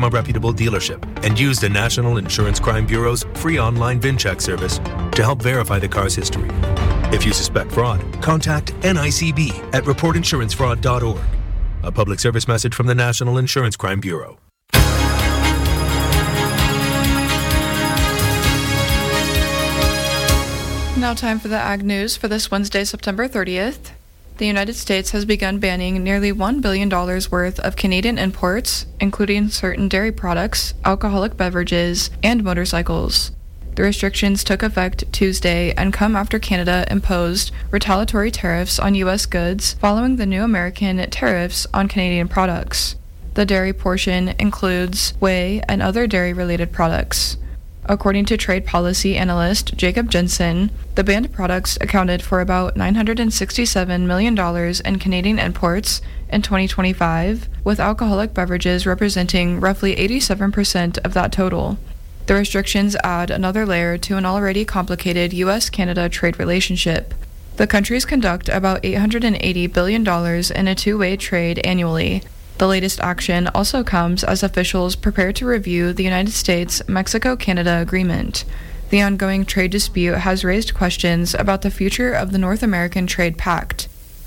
a reputable dealership and use the National Insurance Crime Bureau's free online VIN check service to help verify the car's history. If you suspect fraud, contact NICB at reportinsurancefraud.org. A public service message from the National Insurance Crime Bureau. Now time for the Ag News for this Wednesday, September 30th. The United States has begun banning nearly $1 billion worth of Canadian imports, including certain dairy products, alcoholic beverages, and motorcycles. The restrictions took effect Tuesday and come after Canada imposed retaliatory tariffs on U.S. goods following the new American tariffs on Canadian products. The dairy portion includes whey and other dairy-related products. According to trade policy analyst Jacob Jensen, the banned products accounted for about $967 million in Canadian imports in 2025, with alcoholic beverages representing roughly 87% of that total. The restrictions add another layer to an already complicated U.S.-Canada trade relationship. The countries conduct about $880 billion in a two-way trade annually. The latest action also comes as officials prepare to review the United States-Mexico-Canada agreement. The ongoing trade dispute has raised questions about the future of the North American Trade Pact.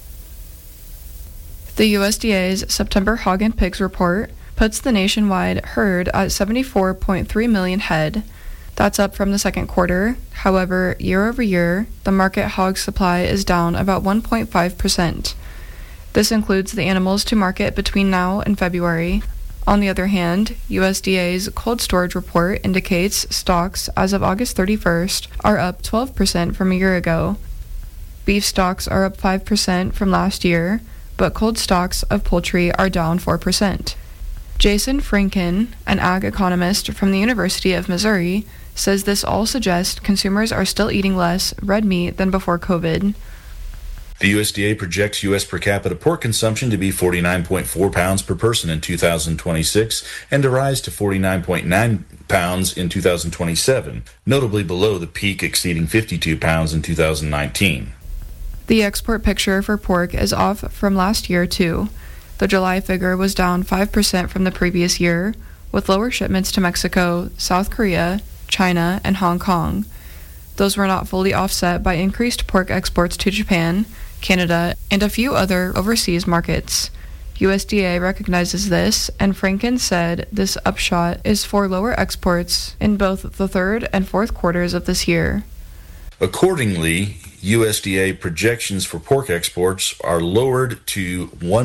The USDA's September Hog and Pigs report puts the nationwide herd at 74.3 million head. That's up from the second quarter. However, year over year, the market hog supply is down about 1.5%. This includes the animals to market between now and February. On the other hand, USDA's cold storage report indicates stocks as of August 31st are up 12% from a year ago. Beef stocks are up 5% from last year, but cold stocks of poultry are down 4%. Jason Franken, an ag economist from the University of Missouri, says this all suggests consumers are still eating less red meat than before COVID. The USDA projects U.S. per capita pork consumption to be 49.4 pounds per person in 2026 and to rise to 49.9 pounds in 2027, notably below the peak exceeding 52 pounds in 2019. The export picture for pork is off from last year, too. The July figure was down 5% from the previous year, with lower shipments to Mexico, South Korea, China, and Hong Kong. Those were not fully offset by increased pork exports to Japan, Canada, and a few other overseas markets. USDA recognizes this, and Franken said this upshot is for lower exports in both the third and fourth quarters of this year. Accordingly, USDA projections for pork exports are lowered to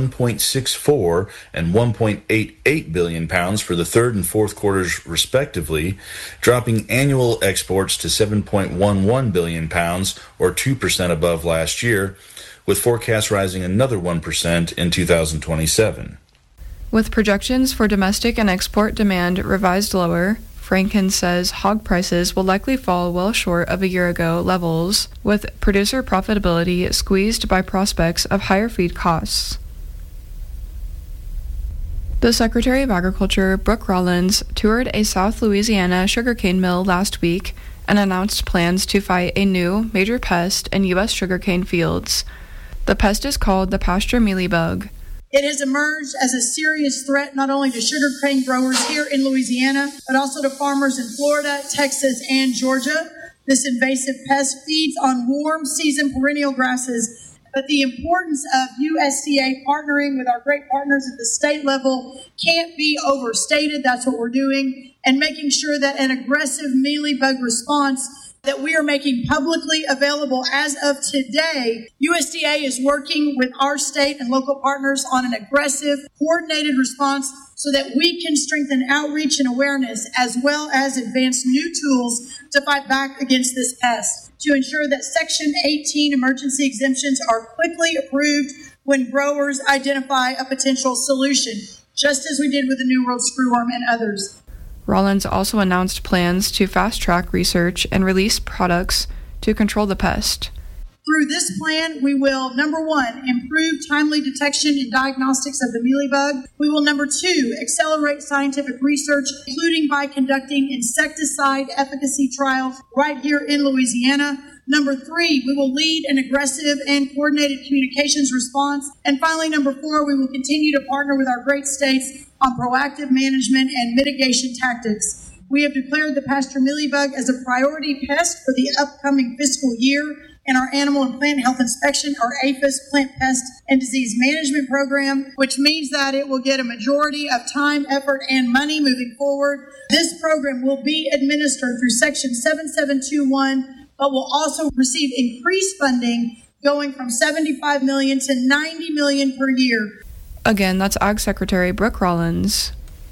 1.64 and 1.88 billion pounds for the third and fourth quarters respectively, dropping annual exports to 7.11 billion pounds or 2% above last year, with forecasts rising another 1% in 2027. With projections for domestic and export demand revised lower, Franken says hog prices will likely fall well short of a year ago levels, with producer profitability squeezed by prospects of higher feed costs. The Secretary of Agriculture, Brooke Rollins, toured a South Louisiana sugarcane mill last week and announced plans to fight a new major pest in U.S. sugarcane fields. The pest is called the pasture mealybug. It has emerged as a serious threat not only to sugarcane growers here in Louisiana, but also to farmers in Florida, Texas, and Georgia. This invasive pest feeds on warm season perennial grasses, but the importance of USDA partnering with our great partners at the state level can't be overstated. That's what we're doing, and making sure that an aggressive mealybug response that we are making publicly available as of today. USDA is working with our state and local partners on an aggressive, coordinated response so that we can strengthen outreach and awareness as well as advance new tools to fight back against this pest, to ensure that Section 18 emergency exemptions are quickly approved when growers identify a potential solution, just as we did with the New World screwworm and others. Rollins also announced plans to fast-track research and release products to control the pest. Through this plan, we will, number one, improve timely detection and diagnostics of the mealybug. We will, number two, accelerate scientific research, including by conducting insecticide efficacy trials right here in Louisiana. Number three, we will lead an aggressive and coordinated communications response. And finally, number four, we will continue to partner with our great states on proactive management and mitigation tactics. We have declared the pasture mealybug as a priority pest for the upcoming fiscal year, and our Animal and Plant Health Inspection, or APHIS Plant Pest and Disease Management Program, which means that it will get a majority of time, effort, and money moving forward. This program will be administered through Section 7721, but will also receive increased funding going from $75 million to $90 million per year. Again, that's Ag Secretary Brooke Rollins.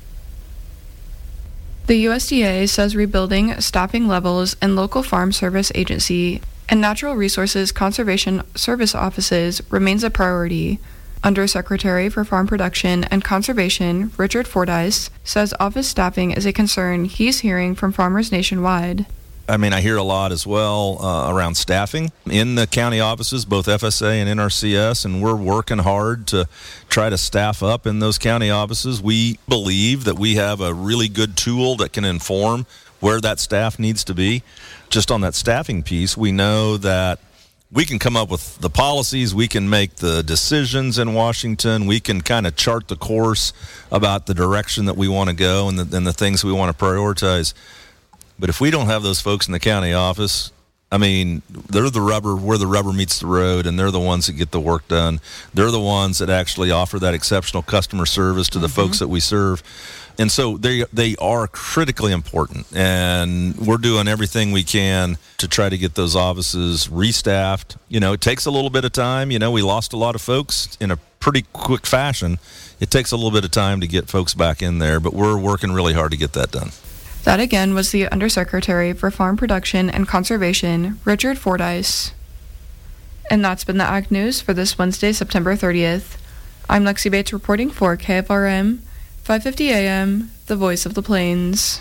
The USDA says rebuilding staffing levels in local farm service agency and natural resources conservation service offices remains a priority. Undersecretary for Farm Production and Conservation Richard Fordyce says office staffing is a concern he's hearing from farmers nationwide. I mean, I hear a lot as well around staffing in the county offices, both FSA and NRCS, and we're working hard to try to staff up in those county offices. We believe that we have a really good tool that can inform where that staff needs to be. Just on that staffing piece, we know that we can come up with the policies, we can make the decisions in Washington, we can kind of chart the course about the direction that we want to go and the things we want to prioritize. But if we don't have those folks in the county office, I mean, they're the rubber, where the rubber meets the road, and they're the ones that get the work done. They're the ones that actually offer that exceptional customer service to the folks that we serve. And so they are critically important, and we're doing everything we can to try to get those offices restaffed. You know, it takes a little bit of time. You know, we lost a lot of folks in a pretty quick fashion. It takes a little bit of time to get folks back in there, but we're working really hard to get that done. That again was the Undersecretary for Farm Production and Conservation, Richard Fordyce. And that's been the Ag News for this Wednesday, September 30th. I'm Lexi Bates reporting for KFRM, 550 AM, the voice of the plains.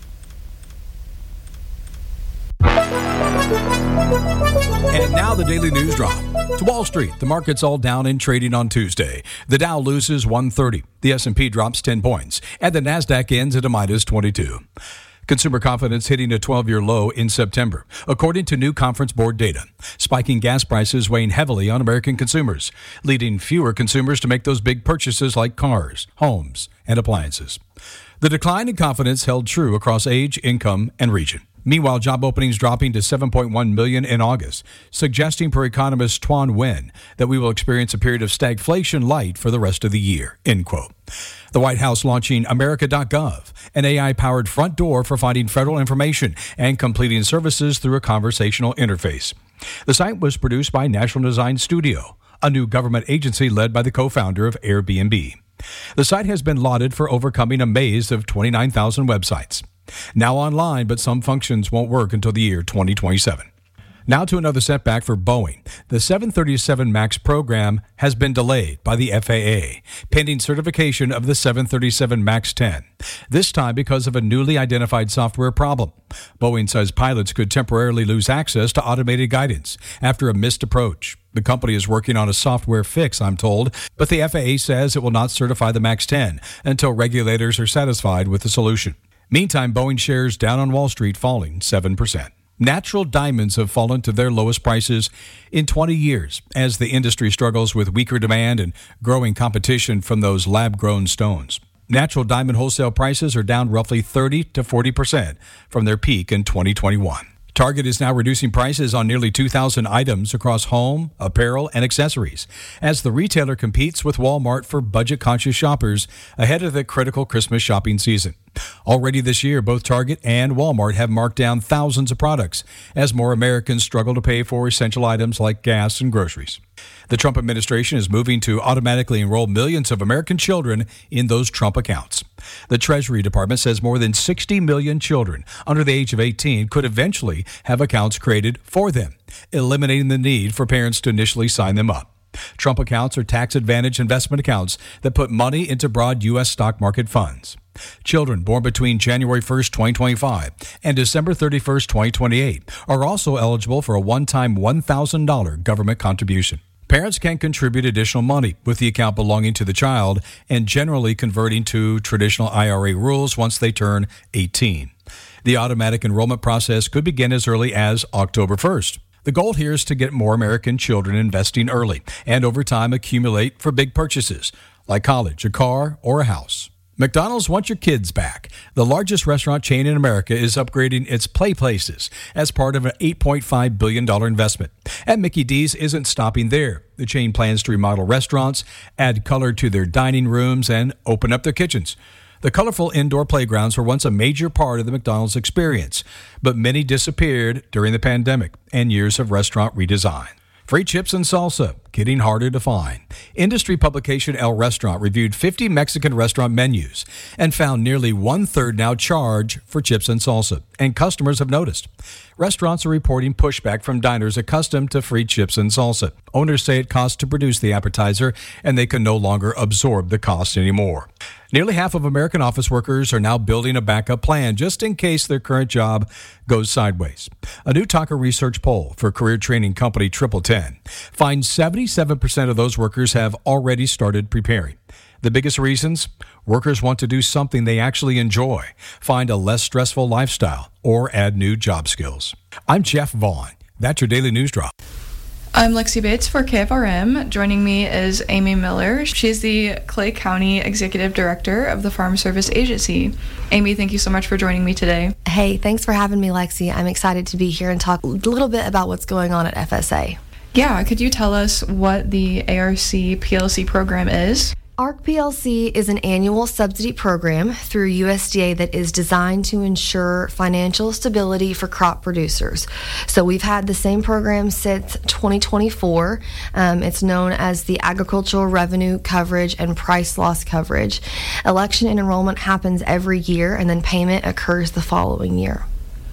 And now the Daily News Drop. To Wall Street, the market's all down in trading on Tuesday. The Dow loses 130. The S&P drops 10 points. And the Nasdaq ends at a minus 22. Consumer confidence hitting a 12-year low in September, according to new Conference Board data. Spiking gas prices weighing heavily on American consumers, leading fewer consumers to make those big purchases like cars, homes, and appliances. The decline in confidence held true across age, income, and region. Meanwhile, job openings dropping to 7.1 million in August, suggesting per economist Tuan Nguyen that we will experience a period of stagflation light for the rest of the year, end quote. The White House launching America.gov, an AI-powered front door for finding federal information and completing services through a conversational interface. The site was produced by National Design Studio, a new government agency led by the co-founder of Airbnb. The site has been lauded for overcoming a maze of 29,000 websites. Now online, but some functions won't work until the year 2027. Now to another setback for Boeing. The 737 MAX program has been delayed by the FAA, pending certification of the 737 MAX 10, this time because of a newly identified software problem. Boeing says pilots could temporarily lose access to automated guidance after a missed approach. The company is working on a software fix, I'm told, but the FAA says it will not certify the MAX 10 until regulators are satisfied with the solution. Meantime, Boeing shares down on Wall Street falling 7%. Natural diamonds have fallen to their lowest prices in 20 years as the industry struggles with weaker demand and growing competition from those lab-grown stones. Natural diamond wholesale prices are down roughly 30 to 40% from their peak in 2021. Target is now reducing prices on nearly 2,000 items across home, apparel, and accessories as the retailer competes with Walmart for budget-conscious shoppers ahead of the critical Christmas shopping season. Already this year, both Target and Walmart have marked down thousands of products as more Americans struggle to pay for essential items like gas and groceries. The Trump administration is moving to automatically enroll millions of American children in those Trump accounts. The Treasury Department says more than 60 million children under the age of 18 could eventually have accounts created for them, eliminating the need for parents to initially sign them up. Trump accounts are tax-advantaged investment accounts that put money into broad U.S. stock market funds. Children born between January 1st, 2025 and December 31st, 2028 are also eligible for a one-time $1,000 government contribution. Parents can contribute additional money with the account belonging to the child and generally converting to traditional IRA rules once they turn 18. The automatic enrollment process could begin as early as October 1st. The goal here is to get more American children investing early and over time accumulate for big purchases like college, a car, or a house. McDonald's wants your kids back. The largest restaurant chain in America is upgrading its play places as part of an $8.5 billion investment. And Mickey D's isn't stopping there. The chain plans to remodel restaurants, add color to their dining rooms, and open up their kitchens. The colorful indoor playgrounds were once a major part of the McDonald's experience, but many disappeared during the pandemic and years of restaurant redesign. Free chips and salsa, getting harder to find. Industry publication El Restaurant reviewed 50 Mexican restaurant menus and found nearly one-third now charge for chips and salsa, and customers have noticed. Restaurants are reporting pushback from diners accustomed to free chips and salsa. Owners say it costs to produce the appetizer, and they can no longer absorb the cost anymore. Nearly half of American office workers are now building a backup plan just in case their current job goes sideways. A new Talker research poll for career training company Triple 10 finds 77% of those workers have already started preparing. The biggest reasons? Workers want to do something they actually enjoy, find a less stressful lifestyle, or add new job skills. I'm Jeff Vaughn. That's your Daily News Drop. I'm Lexi Bates for KFRM. Joining me is Amy Miller. She's the Clay County Executive Director of the Farm Service Agency. Amy, thank you so much for joining me today. Hey, thanks for having me, Lexi. I'm excited to be here and talk a little bit about what's going on at FSA. Yeah, could you tell us what the ARC PLC program is? ARC PLC is an annual subsidy program through USDA that is designed to ensure financial stability for crop producers. So we've had the same program since 2024. It's known as the Agricultural Revenue Coverage and Price Loss Coverage. Election and enrollment happens every year, and then payment occurs the following year.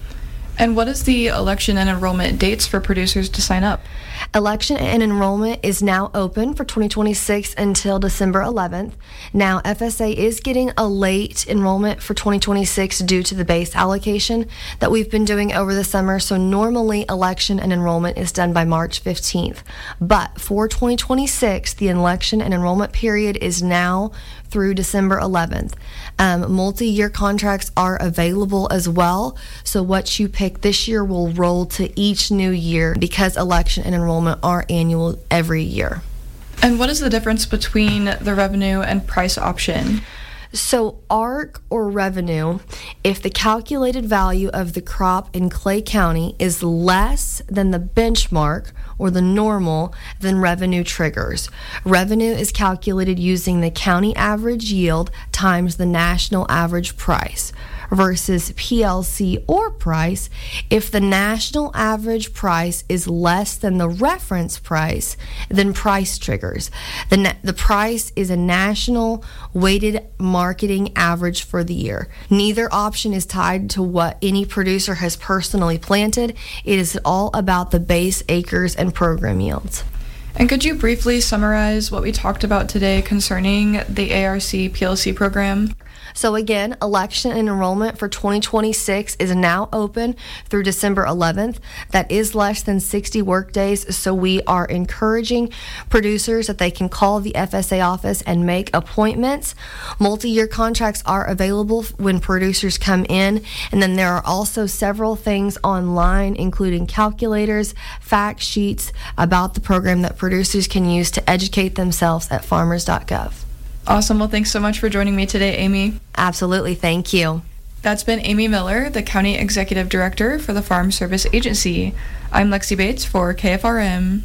And what is the election and enrollment dates for producers to sign up? Election and enrollment is now open for 2026 until December 11th. Now, FSA is getting a late enrollment for 2026 due to the base allocation that we've been doing over the summer. So normally election and enrollment is done by March 15th. But for 2026, the election and enrollment period is now through December 11th. Multi-year contracts are available as well. So what you pick this year will roll to each new year because election and enrollment are annual every year. And what is the difference between the revenue and price option? So ARC or revenue, if the calculated value of the crop in Clay County is less than the benchmark or the normal, then revenue triggers. Revenue is calculated using the county average yield times the national average price versus PLC or price. If the national average price is less than the reference price, then price triggers. The price is a national weighted marketing average for the year. Neither option is tied to what any producer has personally planted. It is all about the base acres and program yields. And could you briefly summarize what we talked about today concerning the ARC PLC program? So again, election and enrollment for 2026 is now open through December 11th. That is less than 60 work days, so we are encouraging producers that they can call the FSA office and make appointments. Multi-year contracts are available when producers come in, and then there are also several things online, including calculators, fact sheets about the program that producers can use to educate themselves at farmers.gov. Awesome. Well, thanks so much for joining me today, Amy. Absolutely. Thank you. That's been Amy Miller, the County Executive Director for the Farm Service Agency. I'm Lexi Bates for KFRM.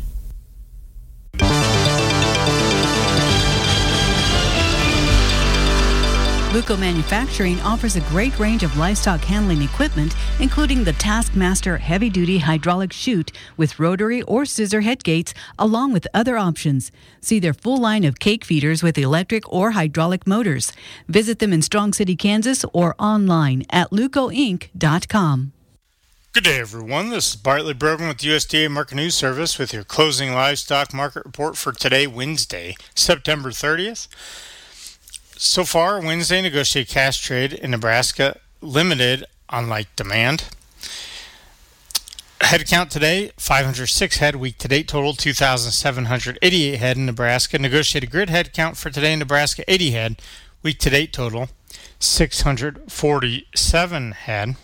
Luco Manufacturing offers a great range of livestock handling equipment, including the Taskmaster heavy-duty hydraulic chute with rotary or scissor head gates, along with other options. See their full line of cake feeders with electric or hydraulic motors. Visit them in Strong City, Kansas, or online at lucoinc.com. Good day, everyone. This is Bartley Brogan with USDA Market News Service with your closing livestock market report for today, Wednesday, September 30th. So far, Wednesday, negotiated cash trade in Nebraska limited on light demand. Head count today, 506 head. Week to date total, 2,788 head in Nebraska. Negotiated grid head count for today in Nebraska, 80 head. Week to date total, 647 head.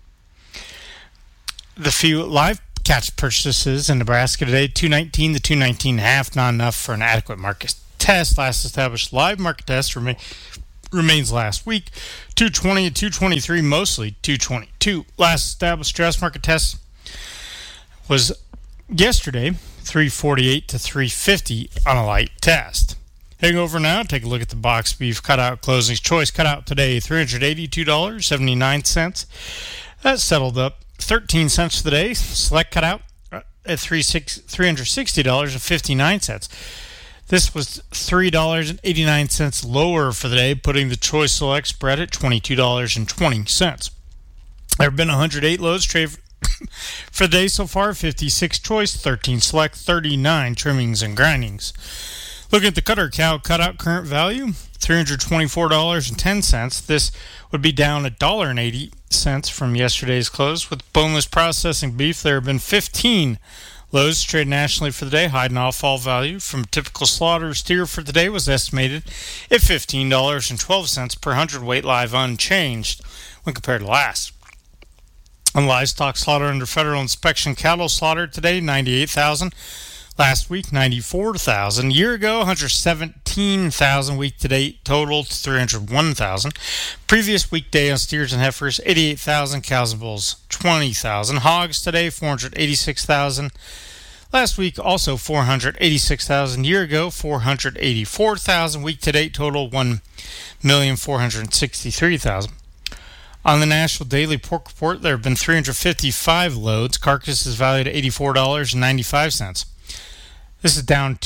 The few live catch purchases in Nebraska today, 219 to 219.5, not enough for an adequate market test. Last established live market test remains last week. 220 and 223, mostly 222. Last established stress market test was yesterday, 348 to 350 on a light test. Heading over now, take a look at the box beef cutout closings. Choice cutout today, $382.79. That settled up 13 cents for the day. Select cutout at $360.59. This was $3.89 lower for the day, putting the choice select spread at $22.20. There have been 108 loads traded for the day so far, 56 choice, 13 select, 39 trimmings and grindings. Looking at the cutter cow cutout current value, $324.10. This would be down $1.80 from yesterday's close. With boneless processing beef, there have been 15 loads traded nationally for the day. Hide and offal value from typical slaughter steer for the day was estimated at $15.12 per hundredweight live, unchanged when compared to last. On livestock slaughter under federal inspection, cattle slaughtered today, 98,000. Last week, 94,000. Year ago, 117,000. Week to date, total 301,000. Previous weekday on steers and heifers, 88,000. Cows and bulls, 20,000. Hogs today, 486,000. Last week, also 486,000. Year ago, 484,000. Week to date, total 1,463,000. On the National Daily Pork Report, there have been 355 loads. Carcass is valued at $84.95. This is down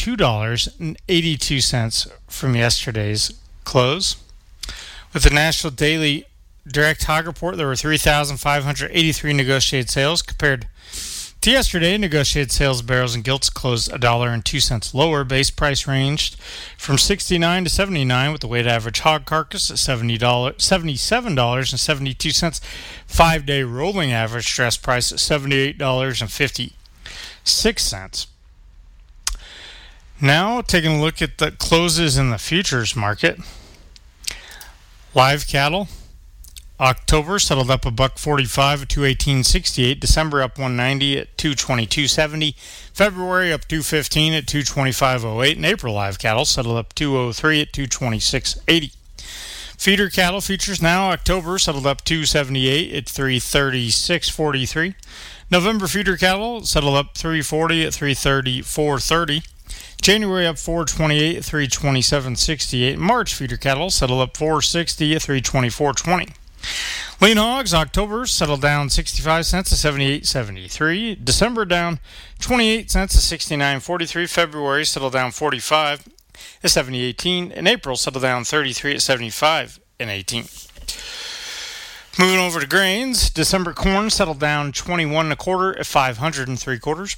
$2.82 from yesterday's close. With the National Daily Direct Hog Report, there were 3,583 negotiated sales. Compared to yesterday, negotiated sales of barrels and gilts closed $1.02 lower. Base price ranged from $69 to $79, with the weighted average hog carcass at $77.72. 5-day rolling average stress price at $78.56. Now, taking a look at the closes in the futures market. Live cattle, October settled up $1.45 at $218.68. December up $1.90 at $222.70. February up $2.15 at $225.08. And April live cattle settled up $2.03 at $226.80. Feeder cattle futures now, October settled up $2.78 at $336.43. November feeder cattle settled up $3.40 at $334.30. January up $4.28 at $327.68. March feeder cattle settled up $4.60 at $324.20. Lean hogs, October settled down 65 cents to 78.73. December down 28 cents to 69.43. February settled down 45 at 70.18. And April settled down 33 at 75.18. Moving over to grains, December corn settled down 21 1/4 at 500 3/4.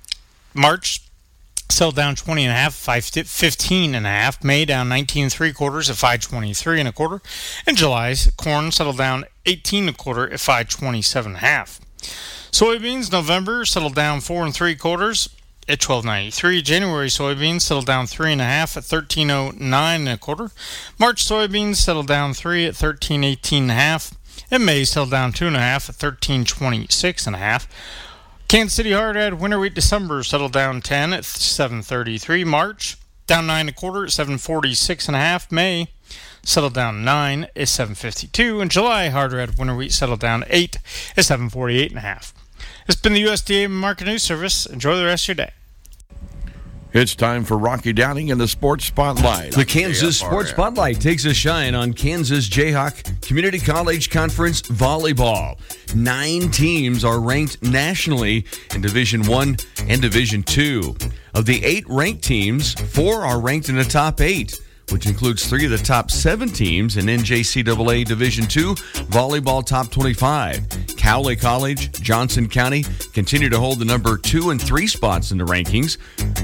March settled down 20 1/2, 15 1/2. May down 19 3/4 at 523 1/4. And July's corn settled down 18 1/4 at 527 1/2. Soybeans, November settled down 4 3/4 at 12.93. January soybeans settled down 3 1/2 at 13.09 1/4. March soybeans settled down 3 at 13.18 1/2. And May settled down 2 1/2 at 13.26 1/2. Kansas City hard red winter wheat December settled down 10 at 7.33. March down 9 1/4 at 7.46 1/2. May settled down 9 at 7.52. And July hard red winter wheat settled down 8 at 7.48 1/2. It's been the USDA Market News Service. Enjoy the rest of your day. It's time for Rocky Downing in the Sports Spotlight. The Kansas Sports Spotlight takes a shine on Kansas Jayhawk Community College Conference Volleyball. 9 teams are ranked nationally in Division I and Division II. Of the 8 ranked teams, 4 are ranked in the top 8, which includes 3 of the top 7 teams in NJCAA Division II Volleyball Top 25. Cowley College, Johnson County continue to hold the number 2 and 3 spots in the rankings.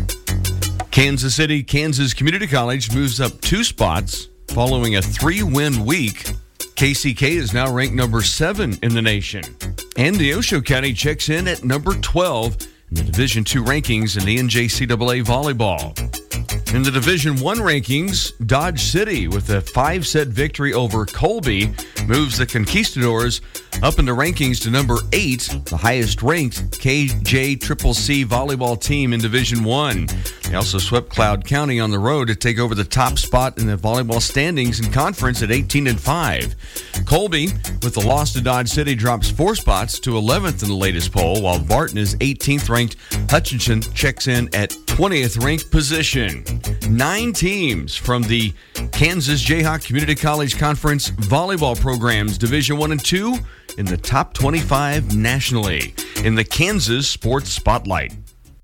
Kansas City, Kansas Community College moves up 2 spots following a 3-win week. KCK is now ranked number 7 in the nation. And Neosho County checks in at number 12 in the Division II rankings in the NJCAA volleyball. In the Division I rankings, Dodge City, with a 5-set victory over Colby, moves the Conquistadors up in the rankings to number 8, the highest-ranked KJCCC volleyball team in Division I. They also swept Cloud County on the road to take over the top spot in the volleyball standings in conference at 18-5. Colby, with the loss to Dodge City, drops 4 spots to 11th in the latest poll, while Barton is 18th-ranked. Hutchinson checks in at 20th-ranked position. 9 teams from the Kansas Jayhawk Community College Conference volleyball programs, Division I and II, in the top 25 nationally in the Kansas Sports Spotlight.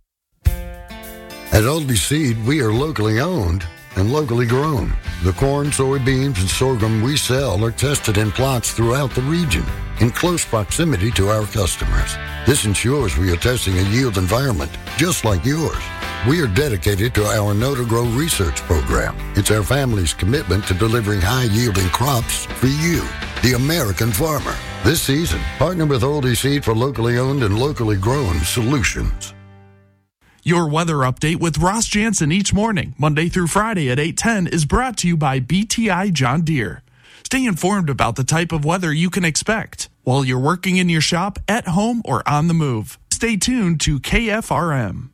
At Aldi Seed, we are locally owned and locally grown. The corn, soybeans, and sorghum we sell are tested in plots throughout the region in close proximity to our customers. This ensures we are testing a yield environment just like yours. We are dedicated to our Know to Grow research program. It's our family's commitment to delivering high-yielding crops for you, the American farmer. This season, partner with Aldi Seed for locally owned and locally grown solutions. Your weather update with Ross Jansen each morning, Monday through Friday at 8:10, is brought to you by BTI John Deere. Stay informed about the type of weather you can expect while you're working in your shop, at home, or on the move. Stay tuned to KFRM.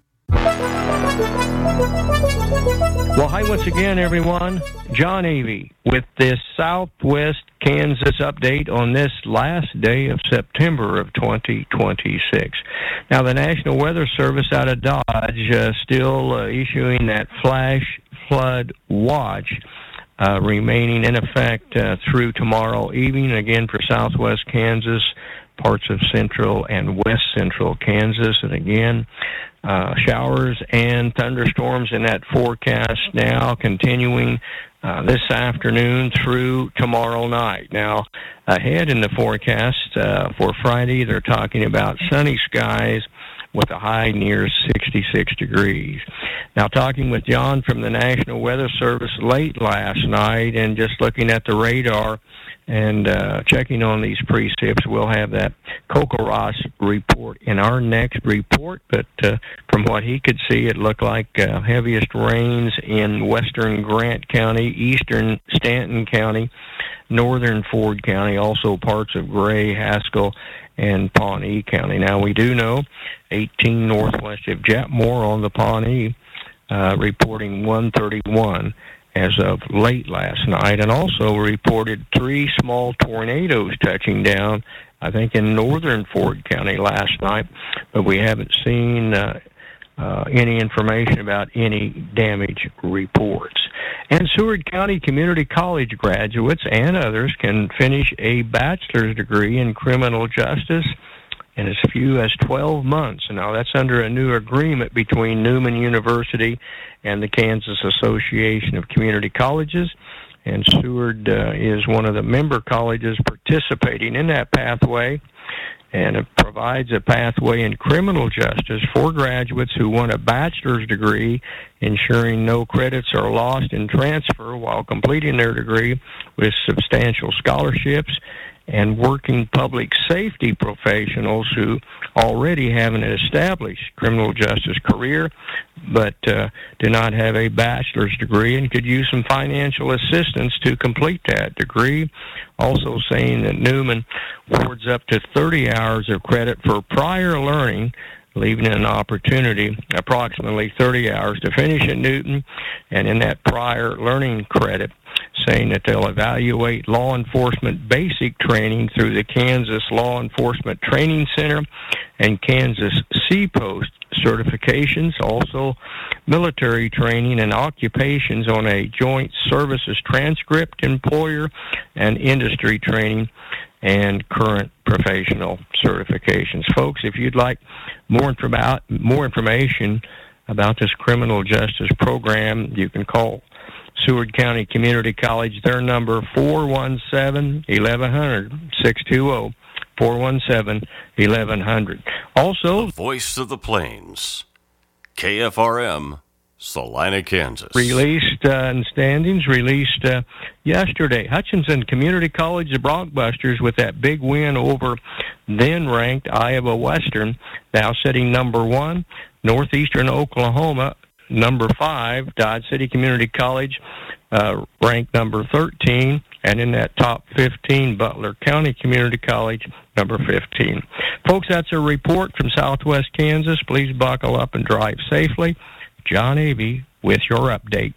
Well, hi once again, everyone. John Avey with this Southwest Kansas update on this last day of September of 2026. Now, the National Weather Service out of Dodge still issuing that flash flood watch, remaining in effect through tomorrow evening, again for Southwest Kansas, parts of central and west central Kansas, and again, showers and thunderstorms in that forecast now continuing this afternoon through tomorrow night. Now, ahead in the forecast for Friday, they're talking about sunny skies with a high near 66 degrees. Now, talking with John from the National Weather Service late last night and just looking at the radar and checking on these precipits, we'll have that CoCoRaHS report in our next report. But from what he could see, it looked like heaviest rains in western Grant County, eastern Stanton County, northern Ford County, also parts of Gray, Haskell, and Pawnee County. Now, we do know 18 northwest of Jatmore on the Pawnee, reporting 131 as of late last night, and also reported 3 small tornadoes touching down, I think, in northern Ford County last night, but we haven't seen any information about any damage reports. And Seward County Community College graduates and others can finish a bachelor's degree in criminal justice in as few as 12 months. Now, that's under a new agreement between Newman University and the Kansas Association of Community Colleges, and Seward is one of the member colleges participating in that pathway, and it provides a pathway in criminal justice for graduates who want a bachelor's degree, ensuring no credits are lost in transfer while completing their degree, with substantial scholarships, and working public safety professionals who already have an established criminal justice career but do not have a bachelor's degree and could use some financial assistance to complete that degree. Also saying that Newman awards up to 30 hours of credit for prior learning, leaving an opportunity, approximately 30 hours, to finish at Newton, and in that prior learning credit, saying that they'll evaluate law enforcement basic training through the Kansas Law Enforcement Training Center and Kansas Seapost certifications, also military training and occupations on a joint services transcript, employer and industry training, and current professional certifications. Folks, if you'd like more information about this criminal justice program, you can call Seward County Community College. Their number, 417-1100, 620-417-1100. Also, the Voice of the Plains, KFRM, Salina, Kansas. Released and standings released yesterday. Hutchinson Community College, the Bronxbusters, with that big win over then-ranked Iowa Western, now sitting number 1. Northeastern Oklahoma, number 5, Dodge City Community College, ranked number 13. And in that top 15, Butler County Community College, number 15. Folks, that's a report from Southwest Kansas. Please buckle up and drive safely. John Avey with your update.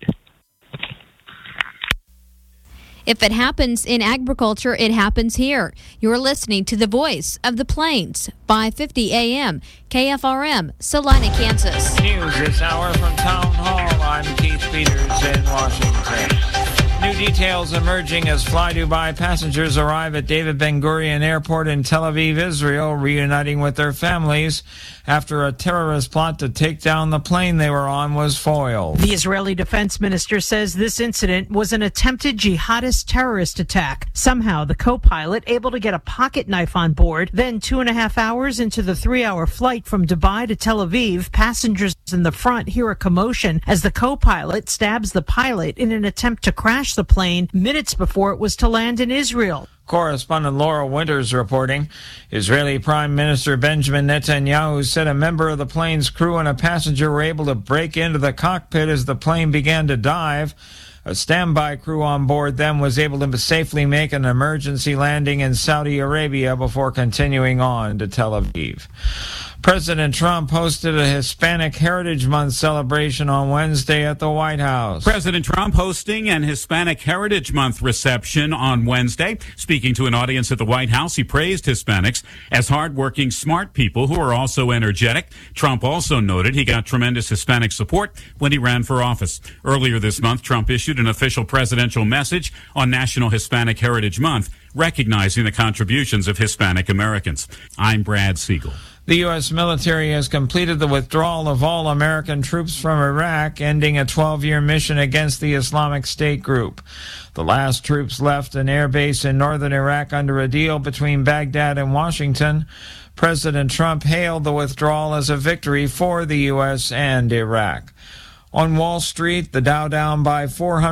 If it happens in agriculture, it happens here. You're listening to the Voice of the Plains, 550 AM, KFRM, Salina, Kansas. News this hour from Town Hall. I'm Keith Peters in Washington. New details emerging as fly-Dubai passengers arrive at David Ben-Gurion Airport in Tel Aviv, Israel, reuniting with their families after a terrorist plot to take down the plane they were on was foiled. The Israeli defense minister says this incident was an attempted jihadist terrorist attack. Somehow, the co-pilot able to get a pocket knife on board. Then 2.5 hours into the 3-hour flight from Dubai to Tel Aviv, passengers in the front hear a commotion as the co-pilot stabs the pilot in an attempt to crash the plane minutes before it was to land in Israel. Correspondent Laura Winters reporting. Israeli Prime Minister Benjamin Netanyahu said a member of the plane's crew and a passenger were able to break into the cockpit as the plane began to dive. A standby crew on board then was able to safely make an emergency landing in Saudi Arabia before continuing on to Tel Aviv. President Trump hosted a Hispanic Heritage Month celebration on Wednesday at the White House. President Trump hosting an Hispanic Heritage Month reception on Wednesday. Speaking to an audience at the White House, he praised Hispanics as hardworking, smart people who are also energetic. Trump also noted he got tremendous Hispanic support when he ran for office. Earlier this month, Trump issued an official presidential message on National Hispanic Heritage Month, recognizing the contributions of Hispanic Americans. I'm Brad Siegel. The U.S. military has completed the withdrawal of all American troops from Iraq, ending a 12-year mission against the Islamic State group. The last troops left an air base in northern Iraq under a deal between Baghdad and Washington. President Trump hailed the withdrawal as a victory for the U.S. and Iraq. On Wall Street, the Dow down by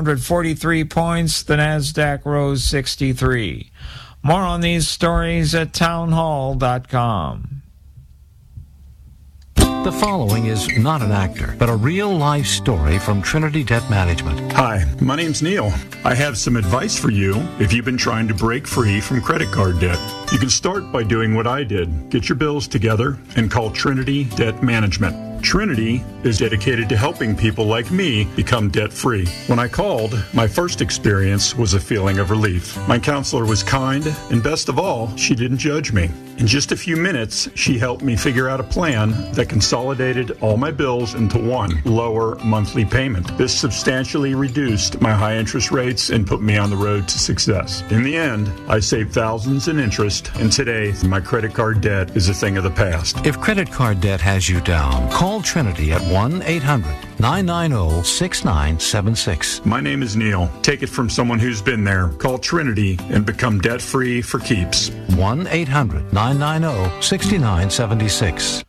443 points, the Nasdaq rose 63. More on these stories at townhall.com. The following is not an actor, but a real-life story from Trinity Debt Management. Hi, my name's Neil. I have some advice for you if you've been trying to break free from credit card debt. You can start by doing what I did. Get your bills together and call Trinity Debt Management. Trinity is dedicated to helping people like me become debt-free. When I called, my first experience was a feeling of relief. My counselor was kind, and best of all, she didn't judge me. In just a few minutes, she helped me figure out a plan that consolidated all my bills into one lower monthly payment. This substantially reduced my high interest rates and put me on the road to success. In the end, I saved thousands in interest, and today, my credit card debt is a thing of the past. If credit card debt has you down, call Trinity at 1-800-990-6976. My name is Neil. Take it from someone who's been there. Call Trinity and become debt-free for keeps. 1-800-990-6976.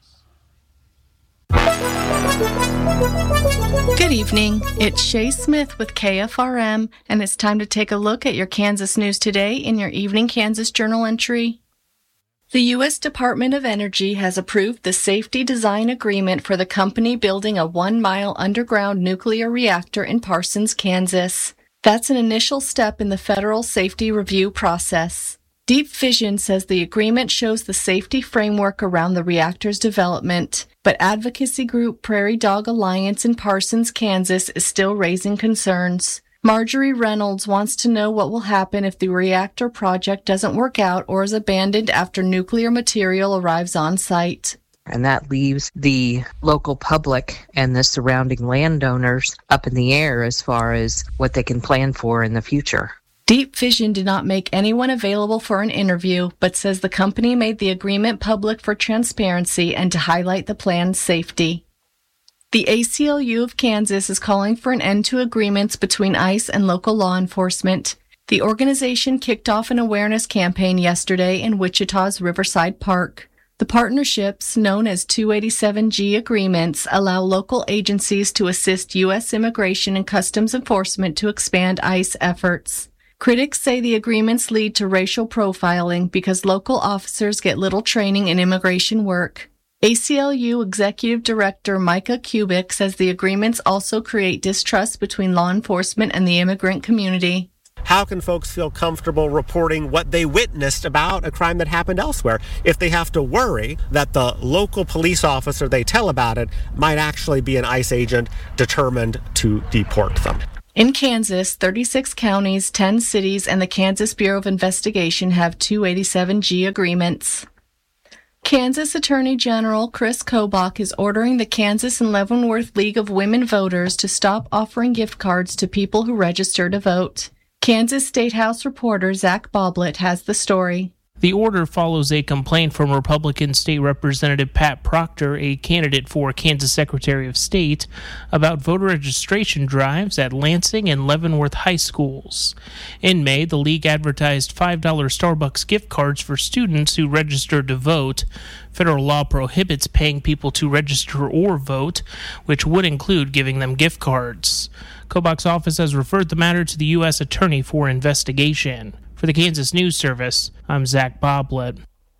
Good evening. It's Shay Smith with KFRM, and it's time to take a look at your Kansas news today in your Evening Kansas Journal entry. The U.S. Department of Energy has approved the safety design agreement for the company building a 1-mile underground nuclear reactor in Parsons, Kansas. That's an initial step in the federal safety review process. Deep Vision says the agreement shows the safety framework around the reactor's development, but advocacy group Prairie Dog Alliance in Parsons, Kansas is still raising concerns. Marjorie Reynolds wants to know what will happen if the reactor project doesn't work out or is abandoned after nuclear material arrives on site. And that leaves the local public and the surrounding landowners up in the air as far as what they can plan for in the future. Deep Vision did not make anyone available for an interview, but says the company made the agreement public for transparency and to highlight the plan's safety. The ACLU of Kansas is calling for an end to agreements between ICE and local law enforcement. The organization kicked off an awareness campaign yesterday in Wichita's Riverside Park. The partnerships, known as 287G agreements, allow local agencies to assist U.S. Immigration and Customs Enforcement to expand ICE efforts. Critics say the agreements lead to racial profiling because local officers get little training in immigration work. ACLU Executive Director Micah Kubik says the agreements also create distrust between law enforcement and the immigrant community. How can folks feel comfortable reporting what they witnessed about a crime that happened elsewhere if they have to worry that the local police officer they tell about it might actually be an ICE agent determined to deport them? In Kansas, 36 counties, 10 cities, and the Kansas Bureau of Investigation have 287G agreements. Kansas Attorney General Chris Kobach is ordering the Kansas and Leavenworth League of Women Voters to stop offering gift cards to people who register to vote. Kansas State House reporter Zach Boblet has the story. The order follows a complaint from Republican State Representative Pat Proctor, a candidate for Kansas Secretary of State, about voter registration drives at Lansing and Leavenworth high schools. In May, the league advertised $5 Starbucks gift cards for students who registered to vote. Federal law prohibits paying people to register or vote, which would include giving them gift cards. Kobach's office has referred the matter to the U.S. Attorney for investigation. For the Kansas News Service, I'm Zach Boblet.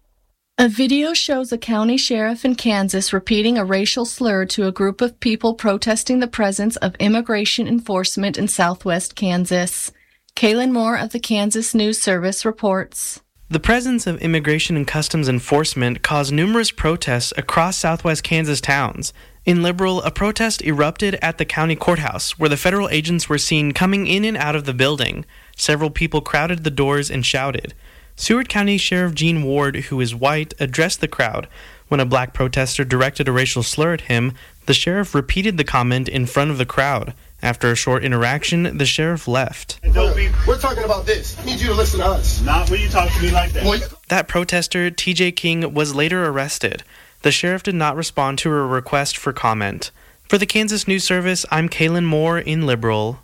A video shows a county sheriff in Kansas repeating a racial slur to a group of people protesting the presence of immigration enforcement in southwest Kansas. Kaylin Moore of the Kansas News Service reports. The presence of immigration and customs enforcement caused numerous protests across southwest Kansas towns. In Liberal, a protest erupted at the county courthouse, where the federal agents were seen coming in and out of the building. Several people crowded the doors and shouted. Seward County Sheriff Gene Ward, who is white, addressed the crowd. When a black protester directed a racial slur at him, the sheriff repeated the comment in front of the crowd. After a short interaction, the sheriff left. We're talking about this. I need you to listen to us. Not when you talk to me like that. That protester, T.J. King, was later arrested. The sheriff did not respond to a request for comment. For the Kansas News Service, I'm Kaylin Moore in Liberal.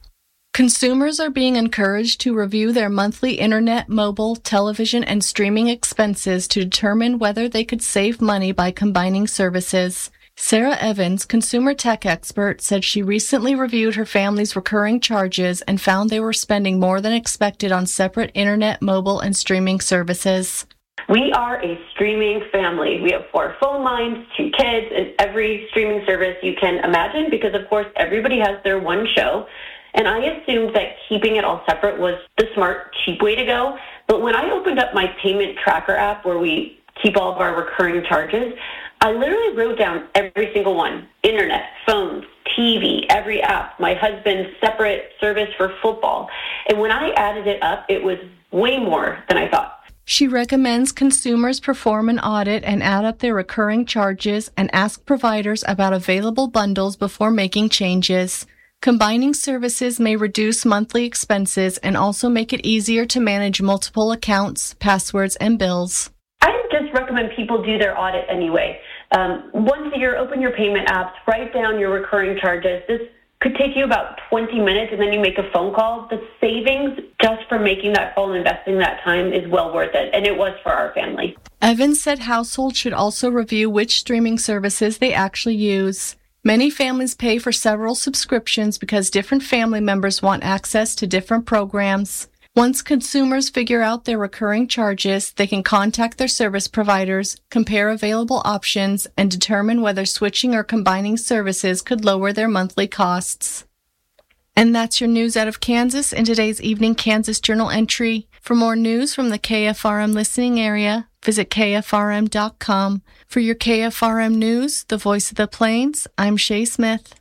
Consumers are being encouraged to review their monthly internet, mobile, television, and streaming expenses to determine whether they could save money by combining services. Sarah Evans, consumer tech expert, said she recently reviewed her family's recurring charges and found they were spending more than expected on separate internet, mobile, and streaming services. We are a streaming family. We have 4 phone lines, 2 kids, and every streaming service you can imagine because, of course, everybody has their one show. And I assumed that keeping it all separate was the smart, cheap way to go. But when I opened up my payment tracker app where we keep all of our recurring charges, I literally wrote down every single one. Internet, phones, TV, every app, my husband's separate service for football. And when I added it up, it was way more than I thought. She recommends consumers perform an audit and add up their recurring charges and ask providers about available bundles before making changes. Combining services may reduce monthly expenses and also make it easier to manage multiple accounts, passwords, and bills. I just recommend people do their audit anyway. Once a year, open your payment apps, write down your recurring charges. This could take you about 20 minutes, and then you make a phone call. The savings just from making that call and investing that time is well worth it, and it was for our family. Evans said households should also review which streaming services they actually use. Many families pay for several subscriptions because different family members want access to different programs. Once consumers figure out their recurring charges, they can contact their service providers, compare available options, and determine whether switching or combining services could lower their monthly costs. And that's your news out of Kansas in today's Evening Kansas Journal entry. For more news from the KFRM listening area, visit KFRM.com. For your KFRM news, the voice of the Plains, I'm Shay Smith.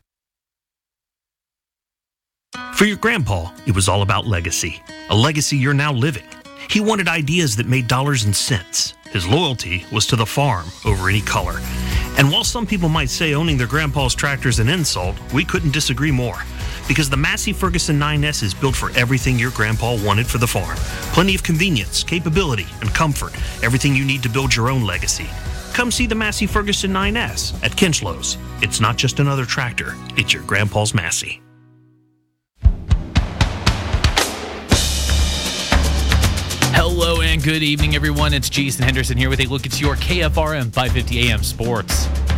For your grandpa, it was all about legacy. A legacy you're now living. He wanted ideas that made dollars and cents. His loyalty was to the farm over any color. And while some people might say owning their grandpa's tractor is an insult, we couldn't disagree more. Because the Massey Ferguson 9S is built for everything your grandpa wanted for the farm. Plenty of convenience, capability, and comfort. Everything you need to build your own legacy. Come see the Massey Ferguson 9S at Kinchlows. It's not just another tractor, it's your grandpa's Massey. Hello and good evening, everyone. It's Jason Henderson here with a look at your KFRM 550 AM Sports.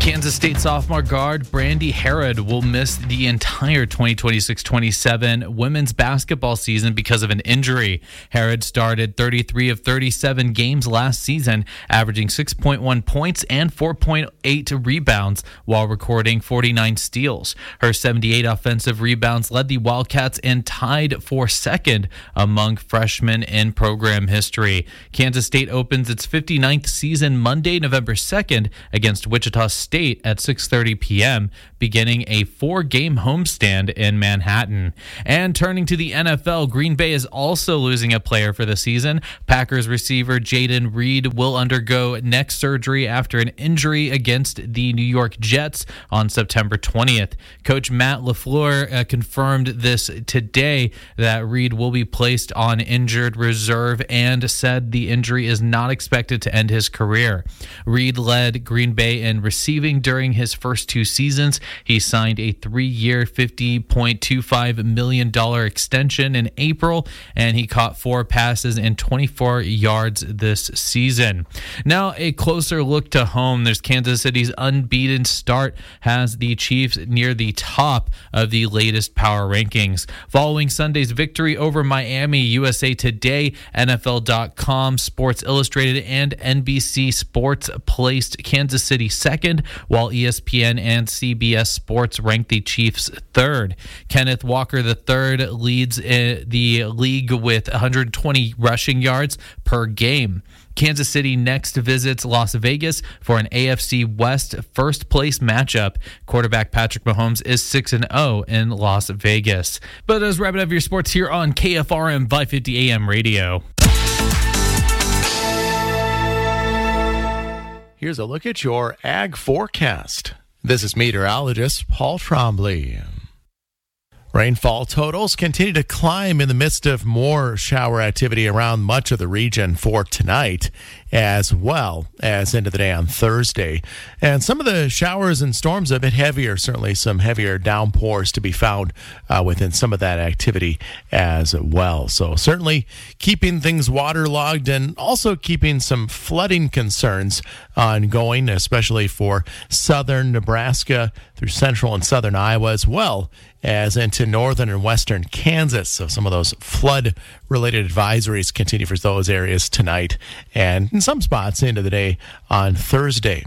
Kansas State sophomore guard Brandy Harrod will miss the entire 2026-27 women's basketball season because of an injury. Harrod started 33 of 37 games last season, averaging 6.1 points and 4.8 rebounds while recording 49 steals. Her 78 offensive rebounds led the Wildcats and tied for second among freshmen in program history. Kansas State opens its 59th season Monday, November 2nd against Wichita State at 6:30 p.m., beginning a 4-game homestand in Manhattan. And turning to the NFL, Green Bay is also losing a player for the season. Packers receiver Jaden Reed will undergo neck surgery after an injury against the New York Jets on September 20th. Coach Matt LaFleur confirmed this today that Reed will be placed on injured reserve and said the injury is not expected to end his career. Reed led Green Bay in receiving during his first 2 seasons. He signed a 3-year, $50.25 million extension in April, and he caught 4 passes and 24 yards this season. Now, a closer look to home. There's Kansas City's unbeaten start has the Chiefs near the top of the latest power rankings. Following Sunday's victory over Miami, USA Today, NFL.com, Sports Illustrated, and NBC Sports placed Kansas City second, while ESPN and CBS Sports ranked the Chiefs third. Kenneth Walker III leads the league with 120 rushing yards per game. Kansas City next visits Las Vegas for an AFC West first-place matchup. Quarterback Patrick Mahomes is 6-0 in Las Vegas. But let's wrap it up your sports here on KFRM 550 AM radio. Here's a look at your ag forecast. This is meteorologist Paul Trombley. Rainfall totals continue to climb in the midst of more shower activity around much of the region for tonight, as well as into the day on Thursday. And some of the showers and storms a bit heavier, certainly some heavier downpours to be found within some of that activity as well. So certainly keeping things waterlogged and also keeping some flooding concerns ongoing, especially for southern Nebraska through central and southern Iowa, as well as into northern and western Kansas. So some of those flood-related advisories continue for those areas tonight and in some spots into the day on Thursday.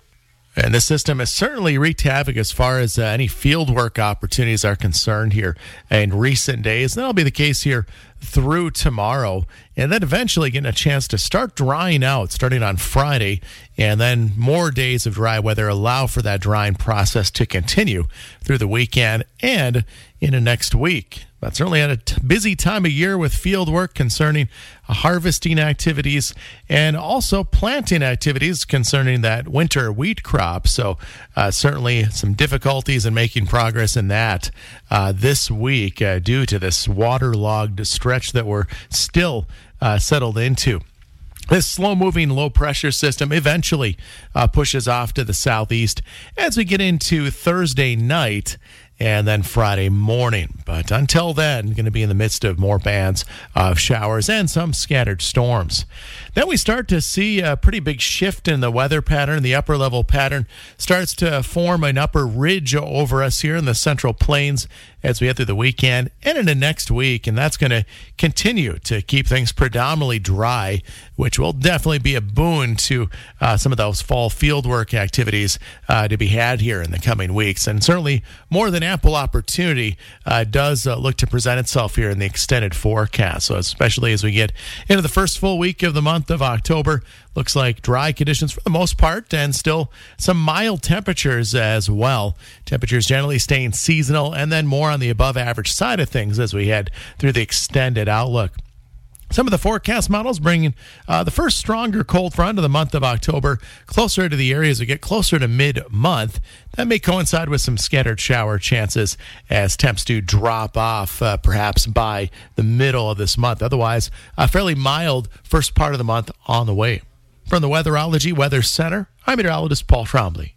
And this system has certainly wreaked havoc as far as any field work opportunities are concerned here in recent days. And that'll be the case here through tomorrow, and then eventually getting a chance to start drying out starting on Friday, and then more days of dry weather allow for that drying process to continue through the weekend and into next week. But certainly at a busy time of year with field work concerning harvesting activities and also planting activities concerning that winter wheat crop. So certainly some difficulties in making progress in that this week due to this waterlogged stretch that we're still settled into. This slow-moving low-pressure system eventually pushes off to the southeast as we get into Thursday night and then Friday morning. But until then, going to be in the midst of more bands of showers and some scattered storms. Then we start to see a pretty big shift in the weather pattern. The upper level pattern starts to form an upper ridge over us here in the Central Plains as we head through the weekend and into next week. And that's going to continue to keep things predominantly dry, which will definitely be a boon to some of those fall fieldwork activities to be had here in the coming weeks. And certainly more than ample opportunity does look to present itself here in the extended forecast. So especially as we get into the first full week of the month of October, looks like dry conditions for the most part and still some mild temperatures as well. Temperatures generally staying seasonal and then more on the above average side of things as we head through the extended outlook. Some of the forecast models bringing the first stronger cold front of the month of October closer to the area as we get closer to mid-month. That may coincide with some scattered shower chances as temps do drop off perhaps by the middle of this month. Otherwise, a fairly mild first part of the month on the way. From the Weatherology Weather Center, I'm meteorologist Paul Trombley.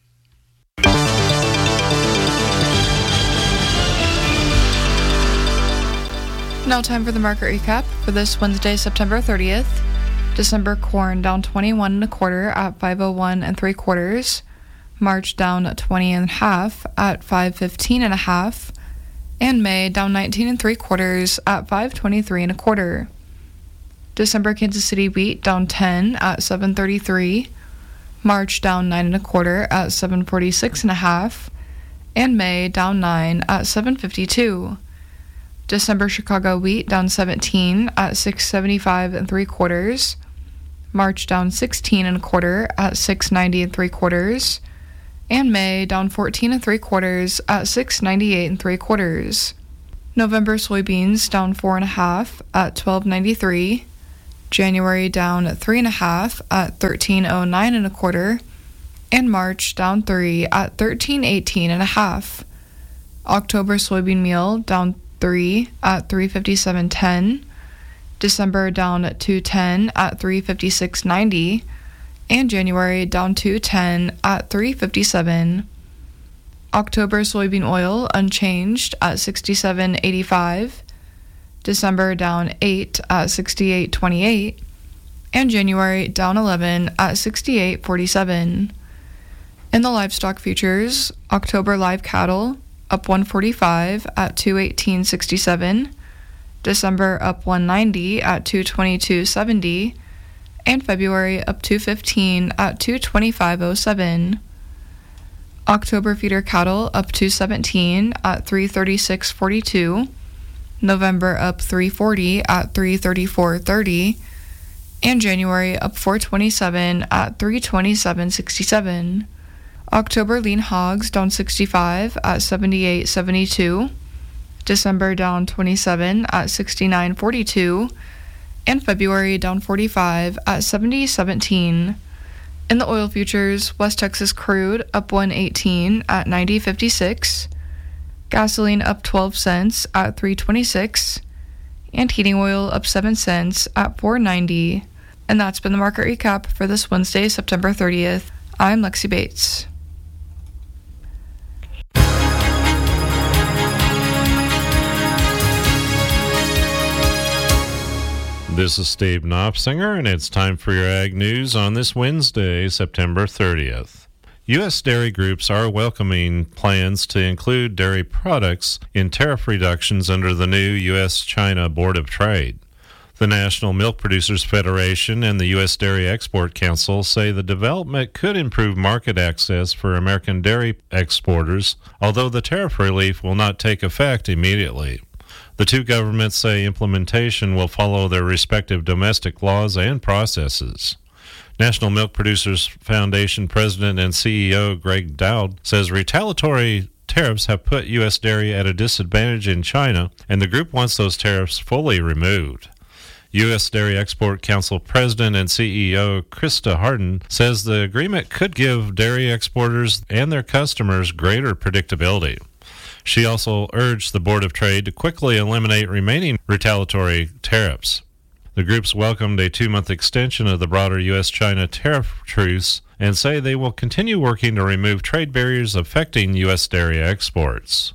Now time for the market recap for this Wednesday, September 30th. December corn down 21 1/4 at 501 3/4. March down 20.5 at 515.5, and May down 19 3/4 at 523 1/4. December Kansas City wheat down 10 at 733, March down 9 1/4 at 746.5, and May down 9 at 752. December Chicago wheat down 17 at 675 3/4, March down 16 1/4 at 690 3/4, and May down 14 3/4 at 698 3/4. November soybeans down 4.5 at 1293, January down 3.5 at 1309 1/4, and March down 3 at 1318.5. October soybean meal down 3 at 357.10, December down 210 at 356.90, and January down 210 at 357. October soybean oil unchanged at 67.85, December down 8 at 68.28, and January down 11 at 68.47. In the livestock futures, October live cattle up 145 at 218.67, December up 190 at 222.70, and February up 215 at 225.07. October feeder cattle up 217 at 336.42, November up 340 at 334.30, and January up 427 at 327.67. October lean hogs down 65 at 78.72, December down 27 at 69.42, and February down 45 at 70.17. In the oil futures, West Texas crude up 118 at 90.56, gasoline up 12 cents at 3.26, and heating oil up 7 cents at 4.90. And that's been the market recap for this Wednesday, September 30th. I'm Lexi Bates. This is Steve Knopfsinger, and it's time for your Ag News on this Wednesday, September 30th. U.S. dairy groups are welcoming plans to include dairy products in tariff reductions under the new U.S.-China Board of Trade. The National Milk Producers Federation and the U.S. Dairy Export Council say the development could improve market access for American dairy exporters, although the tariff relief will not take effect immediately. The two governments say implementation will follow their respective domestic laws and processes. National Milk Producers Foundation President and CEO Greg Dowd says retaliatory tariffs have put U.S. dairy at a disadvantage in China, and the group wants those tariffs fully removed. U.S. Dairy Export Council President and CEO Krista Harden says the agreement could give dairy exporters and their customers greater predictability. She also urged the Board of Trade to quickly eliminate remaining retaliatory tariffs. The groups welcomed a 2-month extension of the broader U.S.-China tariff truce and say they will continue working to remove trade barriers affecting U.S. dairy exports.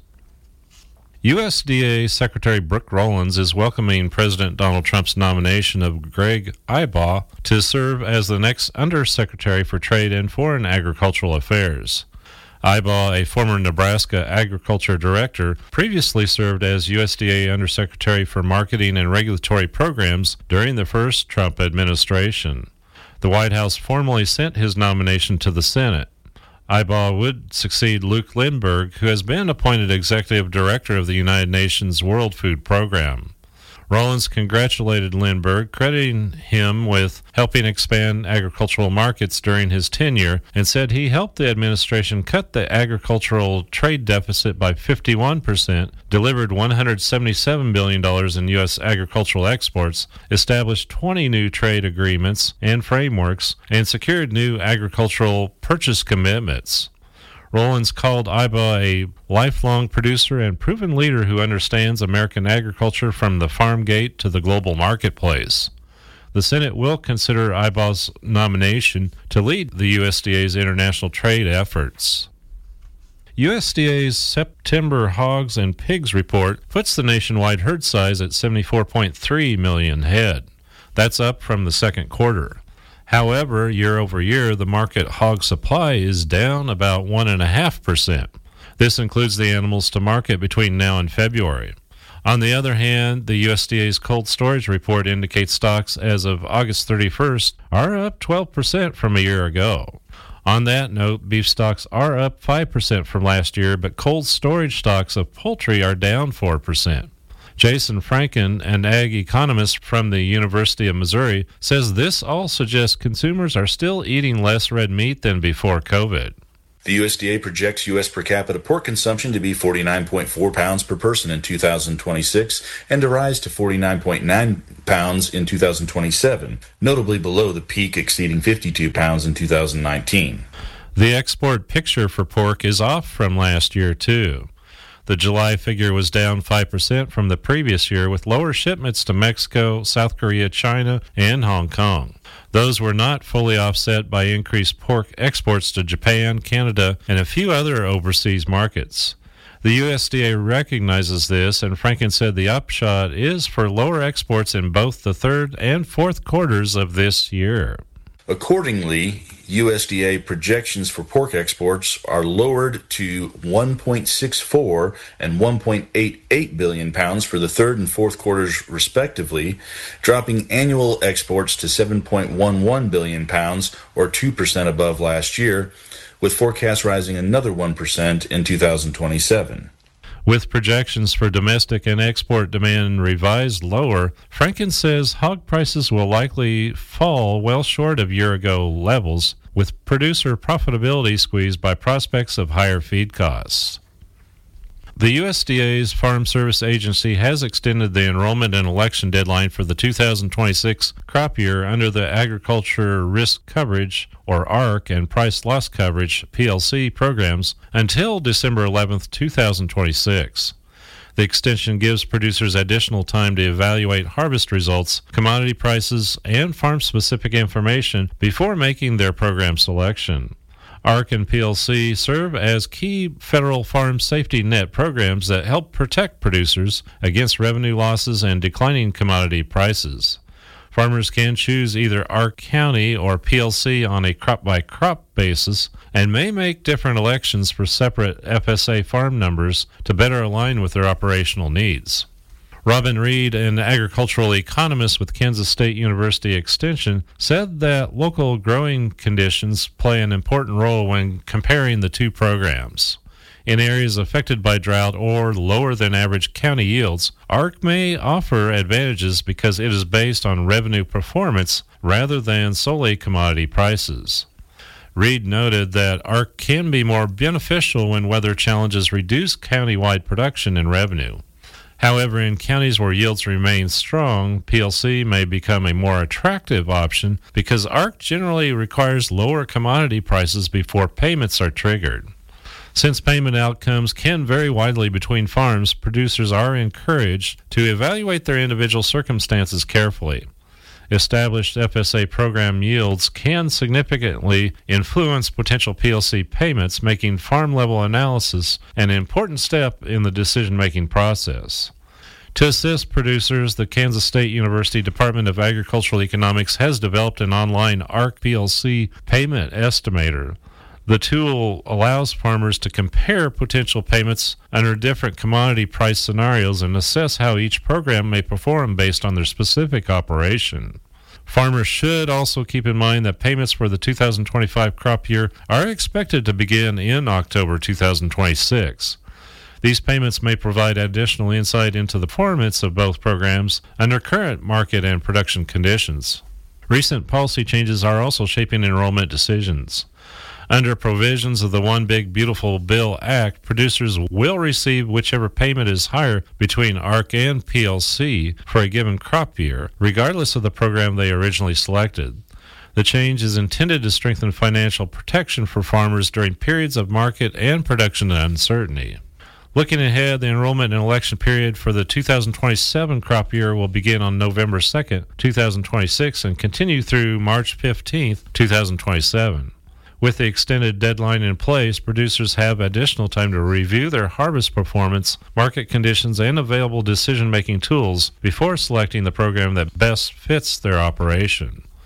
USDA Secretary Brooke Rollins is welcoming President Donald Trump's nomination of Greg Ibaugh to serve as the next Undersecretary for Trade and Foreign Agricultural Affairs. Ibaugh, a former Nebraska Agriculture Director, previously served as USDA Undersecretary for Marketing and Regulatory Programs during the first Trump administration. The White House formally sent his nomination to the Senate. Ibaugh would succeed Luke Lindbergh, who has been appointed Executive Director of the United Nations World Food Program. Rollins congratulated Lindbergh, crediting him with helping expand agricultural markets during his tenure, and said he helped the administration cut the agricultural trade deficit by 51%, delivered $177 billion in U.S. agricultural exports, established 20 new trade agreements and frameworks, and secured new agricultural purchase commitments. Rollins called Ibaugh a lifelong producer and proven leader who understands American agriculture from the farm gate to the global marketplace. The Senate will consider Ibaugh's nomination to lead the USDA's international trade efforts. USDA's September hogs and pigs report puts the nationwide herd size at 74.3 million head. That's up from the second quarter. However, year over year, the market hog supply is down about 1.5%. This includes the animals to market between now and February. On the other hand, the USDA's cold storage report indicates stocks as of August 31st are up 12% from a year ago. On that note, beef stocks are up 5% from last year, but cold storage stocks of poultry are down 4%. Jason Franken, an ag economist from the University of Missouri, says this all suggests consumers are still eating less red meat than before COVID. The USDA projects U.S. per capita pork consumption to be 49.4 pounds per person in 2026 and to rise to 49.9 pounds in 2027, notably below the peak exceeding 52 pounds in 2019. The export picture for pork is off from last year, too. The July figure was down 5% from the previous year, with lower shipments to Mexico, South Korea, China, and Hong Kong. Those were not fully offset by increased pork exports to Japan, Canada, and a few other overseas markets. The USDA recognizes this, and Franken said the upshot is for lower exports in both the third and fourth quarters of this year. Accordingly, USDA projections for pork exports are lowered to 1.64 and 1.88 billion pounds for the third and fourth quarters respectively, dropping annual exports to 7.11 billion pounds or 2% above last year, with forecasts rising another 1% in 2027. With projections for domestic and export demand revised lower, Franken says hog prices will likely fall well short of year-ago levels, with producer profitability squeezed by prospects of higher feed costs. The USDA's Farm Service Agency has extended the enrollment and election deadline for the 2026 crop year under the Agriculture Risk Coverage, or ARC, and Price Loss Coverage, PLC, programs until December 11, 2026. The extension gives producers additional time to evaluate harvest results, commodity prices, and farm-specific information before making their program selection. ARC and PLC serve as key federal farm safety net programs that help protect producers against revenue losses and declining commodity prices. Farmers can choose either ARC County or PLC on a crop-by-crop basis and may make different elections for separate FSA farm numbers to better align with their operational needs. Robin Reed, an agricultural economist with Kansas State University Extension, said that local growing conditions play an important role when comparing the two programs. In areas affected by drought or lower than average county yields, ARC may offer advantages because it is based on revenue performance rather than solely commodity prices. Reed noted that ARC can be more beneficial when weather challenges reduce county-wide production and revenue. However, in counties where yields remain strong, PLC may become a more attractive option because ARC generally requires lower commodity prices before payments are triggered. Since payment outcomes can vary widely between farms, producers are encouraged to evaluate their individual circumstances carefully. Established FSA program yields can significantly influence potential PLC payments, making farm-level analysis an important step in the decision-making process. To assist producers, the Kansas State University Department of Agricultural Economics has developed an online ARC PLC payment estimator. The tool allows farmers to compare potential payments under different commodity price scenarios and assess how each program may perform based on their specific operation. Farmers should also keep in mind that payments for the 2025 crop year are expected to begin in October 2026. These payments may provide additional insight into the performance of both programs under current market and production conditions. Recent policy changes are also shaping enrollment decisions. Under provisions of the One Big Beautiful Bill Act, producers will receive whichever payment is higher between ARC and PLC for a given crop year, regardless of the program they originally selected. The change is intended to strengthen financial protection for farmers during periods of market and production uncertainty. Looking ahead, the enrollment and election period for the 2027 crop year will begin on November 2nd, 2026, and continue through March 15th, 2027. With the extended deadline in place, producers have additional time to review their harvest performance, market conditions, and available decision-making tools before selecting the program that best fits their operation.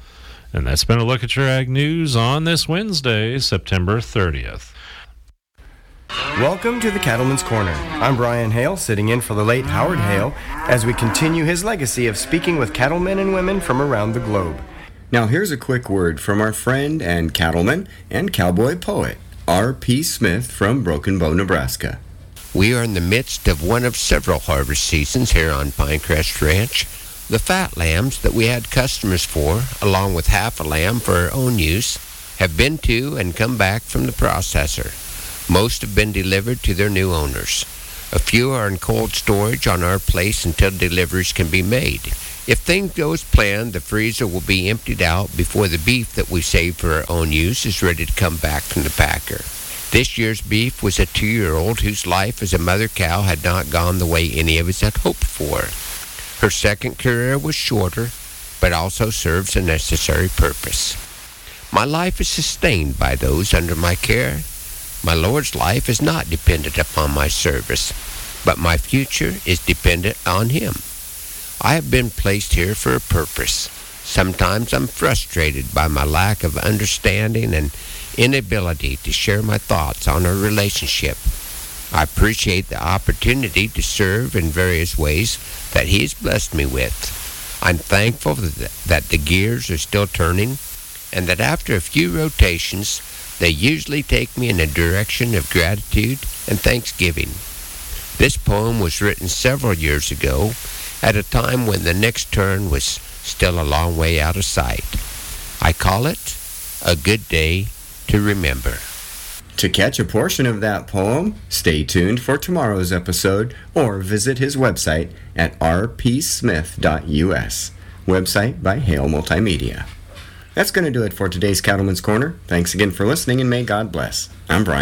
And that's been a look at your ag news on this Wednesday, September 30th. Welcome to the Cattleman's Corner. I'm Brian Hale, sitting in for the late Howard Hale, as we continue his legacy of speaking with cattlemen and women from around the globe. Now here's a quick word from our friend and cattleman and cowboy poet, R.P. Smith from Broken Bow, Nebraska. We are in the midst of one of several harvest seasons here on Pinecrest Ranch. The fat lambs that we had customers for, along with half a lamb for our own use, have been to and come back from the processor. Most have been delivered to their new owners. A few are in cold storage on our place until deliveries can be made. If things go as planned, the freezer will be emptied out before the beef that we saved for our own use is ready to come back from the packer. This year's beef was a 2-year-old whose life as a mother cow had not gone the way any of us had hoped for. Her second career was shorter, but also serves a necessary purpose. My life is sustained by those under my care. My Lord's life is not dependent upon my service, but my future is dependent on Him. I have been placed here for a purpose. Sometimes I'm frustrated by my lack of understanding and inability to share my thoughts on our relationship. I appreciate the opportunity to serve in various ways that He has blessed me with. I'm thankful that the gears are still turning, and that after a few rotations, they usually take me in a direction of gratitude and thanksgiving. This poem was written several years ago, at a time when the next turn was still a long way out of sight. I call it A Good Day to Remember. To catch a portion of that poem, stay tuned for tomorrow's episode or visit his website at rpsmith.us. Website by Hale Multimedia. That's going to do it for today's Cattleman's Corner. Thanks again for listening, and may God bless. I'm Brian.